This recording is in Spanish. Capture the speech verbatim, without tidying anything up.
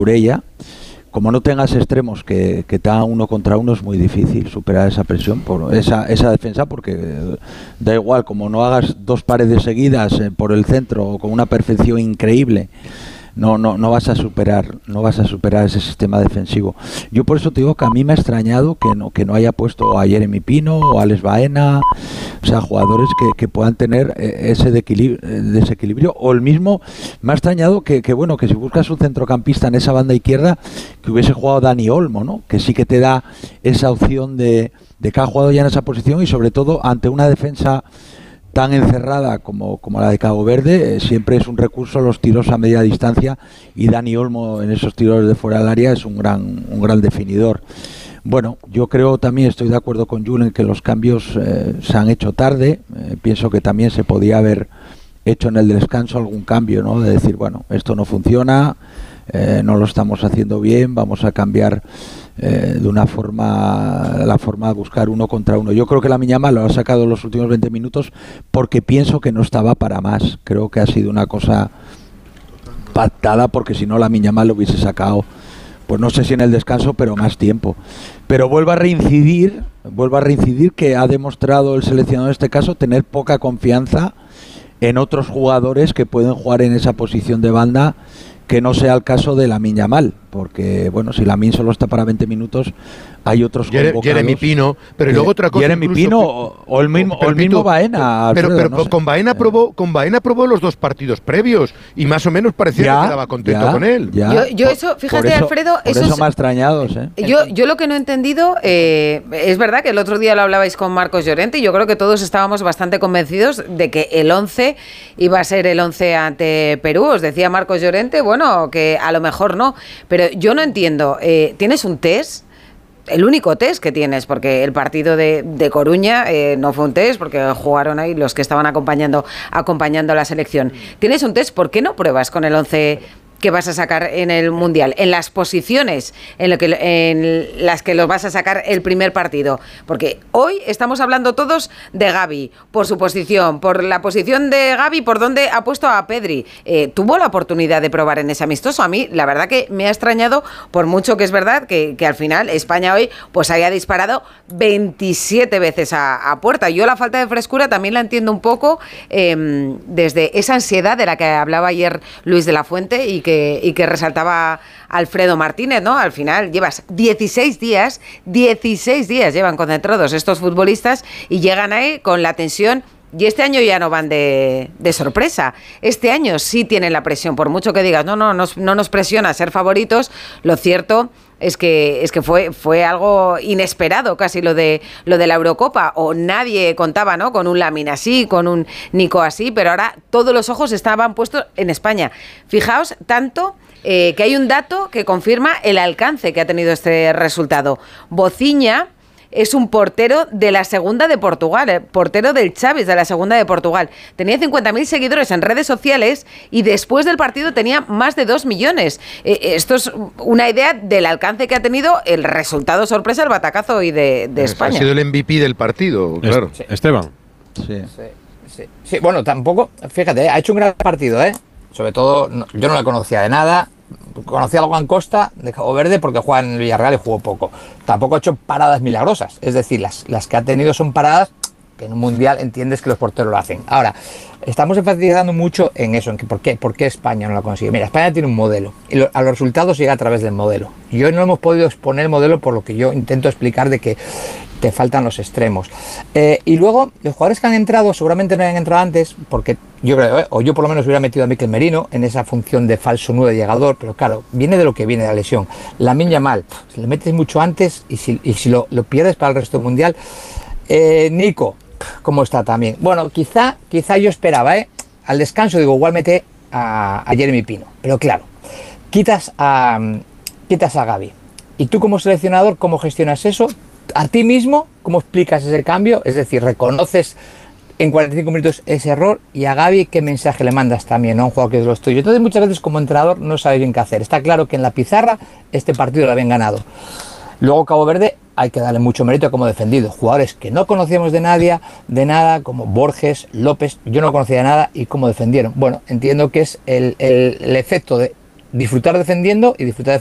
Urella, como no tengas extremos que, que te hagan uno contra uno, es muy difícil superar esa presión, por esa, esa defensa, porque eh, da igual, como no hagas dos paredes seguidas eh, por el centro o con una perfección increíble, no, no, no vas a superar, no vas a superar ese sistema defensivo. Yo por eso te digo que a mí me ha extrañado que no, que no haya puesto a Jeremy Pino o a Alex Baena, o sea, jugadores que, que puedan tener ese desequilibrio, o el mismo, me ha extrañado que, que bueno, que si buscas un centrocampista en esa banda izquierda, que hubiese jugado Dani Olmo, ¿no? Que sí que te da esa opción de, de que ha jugado ya en esa posición, y sobre todo ante una defensa tan encerrada como, como la de Cabo Verde, eh, siempre es un recurso los tiros a media distancia, y Dani Olmo en esos tiros de fuera del área es un gran, un gran definidor. Bueno, yo creo también, estoy de acuerdo con Julen en que los cambios eh, se han hecho tarde. Eh, pienso que también se podía haber hecho en el descanso algún cambio, ¿no? De decir, bueno, esto no funciona, eh, no lo estamos haciendo bien, vamos a cambiar eh, de una forma, la forma de buscar uno contra uno. Yo creo que Lamine Yamal lo ha sacado en los últimos veinte minutos porque pienso que no estaba para más. Creo que ha sido una cosa pactada, porque si no Lamine Yamal lo hubiese sacado, pues no sé si en el descanso, pero más tiempo. Pero vuelvo a reincidir, vuelvo a reincidir que ha demostrado el seleccionador en este caso tener poca confianza en otros jugadores que pueden jugar en esa posición de banda, que no sea el caso de Lamine Yamal, porque bueno, si Lamine solo está para veinte minutos, hay otros convocados. Jeremy Pino, pero luego otra cosa. Jeremy Pino o, o el mismo, o el mismo Baena. Pero, Alfredo, pero no sé. con Baena probó, con Baena probó los dos partidos previos y más o menos parecía ya, que quedaba contento ya, con él. Ya. Yo, yo eso, fíjate, por eso, Alfredo, por eso, eso es, me ha extrañado, ¿eh? Yo, yo lo que no he entendido, eh, es verdad que el otro día lo hablabais con Marcos Llorente y yo creo que todos estábamos bastante convencidos de que el once iba a ser el once ante Perú. Os decía Marcos Llorente, bueno, que a lo mejor no, pero yo no entiendo. Eh, ¿Tienes un test? El único test que tienes, porque el partido de, de Coruña eh, no fue un test, porque jugaron ahí los que estaban acompañando acompañando a la selección. Tienes un test, ¿por qué no pruebas con el once que vas a sacar en el Mundial, en las posiciones en, lo que, en las que los vas a sacar el primer partido? Porque hoy estamos hablando todos de Gavi, por su posición, por la posición de Gavi, por donde ha puesto a Pedri. Eh, ¿Tuvo la oportunidad de probar en ese amistoso? A mí, la verdad que me ha extrañado, por mucho que es verdad que, que al final España hoy pues haya disparado veintisiete veces a, a puerta. Yo la falta de frescura también la entiendo un poco eh, desde esa ansiedad de la que hablaba ayer Luis de la Fuente y que Que, y que resaltaba Alfredo Martínez, ¿no? Al final llevas dieciséis días, dieciséis días llevan concentrados estos futbolistas y llegan ahí con la tensión. Y este año ya no van de, de sorpresa. Este año sí tienen la presión. Por mucho que digas, no, no, nos, no nos presiona ser favoritos, lo cierto es que es que fue fue algo inesperado casi lo de lo de la Eurocopa, o nadie contaba, ¿no?, con un Lamine así, con un Nico así, pero ahora todos los ojos estaban puestos en España. Fijaos tanto eh, que hay un dato que confirma el alcance que ha tenido este resultado. Bociña es un portero de la segunda de Portugal, eh, portero del Chaves de la segunda de Portugal. Tenía cincuenta mil seguidores en redes sociales y después del partido tenía más de dos millones. Eh, esto es una idea del alcance que ha tenido el resultado sorpresa, el batacazo hoy de, de España. Ha sido el M V P del partido, claro. Sí. Esteban. Sí. Sí, sí, sí. Bueno, tampoco, fíjate, ha hecho un gran partido, ¿eh? Sobre todo, no, yo no le conocía de nada. Conocía a Juan Costa de Cabo Verde porque juega en el Villarreal y jugó poco. Tampoco ha hecho paradas milagrosas. Es decir, las, las que ha tenido son paradas que en un mundial entiendes que los porteros lo hacen. Ahora, estamos enfatizando mucho en eso, en que por qué, por qué España no lo consigue. Mira, España tiene un modelo y lo, a los resultados llega a través del modelo. Y hoy no hemos podido exponer el modelo por lo que yo intento explicar de que te faltan los extremos. Eh, y luego, los jugadores que han entrado seguramente no han entrado antes, porque yo creo, eh, o yo por lo menos hubiera metido a Mikel Merino en esa función de falso nueve llegador, pero claro, viene de lo que viene de la lesión. Lamine Yamal, si le metes mucho antes y si, y si lo, lo pierdes para el resto del mundial. Eh, Nico, ¿cómo está también? Bueno, quizá, quizá yo esperaba, ¿eh? Al descanso, digo, igual mete a, a Jeremy Pino, pero claro, quitas a, quitas a Gavi. Y tú como seleccionador, ¿cómo gestionas eso? A ti mismo, ¿cómo explicas ese cambio? Es decir, reconoces en cuarenta y cinco minutos ese error, y a Gavi, ¿qué mensaje le mandas también a un jugador que es lo tuyo? Entonces muchas veces como entrenador no sabes bien qué hacer. Está claro que en la pizarra este partido lo habían ganado. Luego Cabo Verde hay que darle mucho mérito a cómo defendido. Jugadores que no conocíamos de nadie, de nada, como Borges, López, yo no conocía de nada, y cómo defendieron. Bueno, entiendo que es el, el, el efecto de disfrutar defendiendo y disfrutar